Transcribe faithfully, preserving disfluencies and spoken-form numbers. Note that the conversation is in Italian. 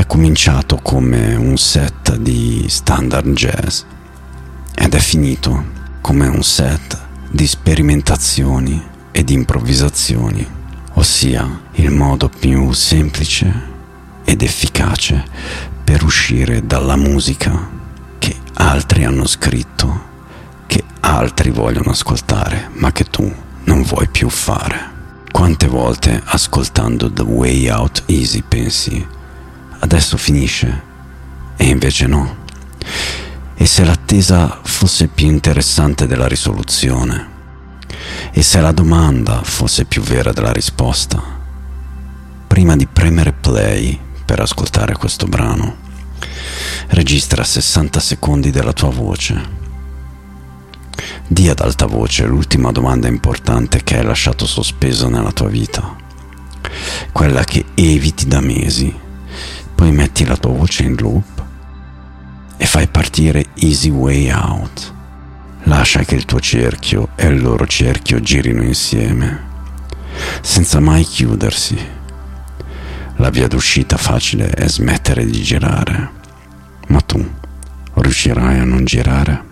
cominciato come un set di standard jazz ed è finito come un set di sperimentazioni e di improvvisazioni, ossia il modo più semplice ed efficace per uscire dalla musica che altri hanno scritto, che altri vogliono ascoltare, ma che tu non vuoi più fare. Quante volte ascoltando The Way Out Easy pensi adesso finisce e invece no? E se l'attesa fosse più interessante della risoluzione? E se la domanda fosse più vera della risposta? Prima di premere play per ascoltare questo brano, registra sessanta secondi della tua voce. Dì ad alta voce l'ultima domanda importante che hai lasciato sospeso nella tua vita, quella che eviti da mesi. Poi metti la tua voce in loop e fai partire Easy Way Out. Lascia che il tuo cerchio e il loro cerchio girino insieme, senza mai chiudersi. La via d'uscita facile è smettere di girare, ma tu riuscirai a non girare?